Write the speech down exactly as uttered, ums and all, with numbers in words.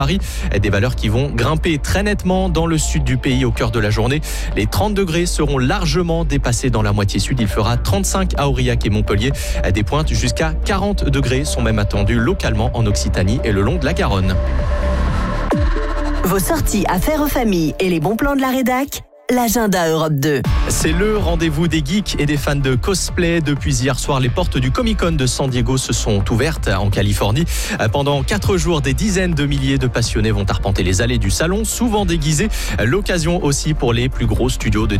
Paris, des valeurs qui vont grimper très nettement dans le sud du pays au cœur de la journée. Les trente degrés seront largement dépassés dans la moitié sud. Il fera trente-cinq à Aurillac et Montpellier. Des pointes jusqu'à quarante degrés sont même attendus localement en Occitanie et le long de la Garonne. Vos sorties affaires aux familles et les bons plans de la rédac, l'agenda Europe deux. C'est le rendez-vous des geeks et des fans de cosplay. Depuis hier soir, les portes du Comic-Con de San Diego se sont ouvertes en Californie. Pendant quatre jours, des dizaines de milliers de passionnés vont arpenter les allées du salon, souvent déguisés. L'occasion aussi pour les plus gros studios de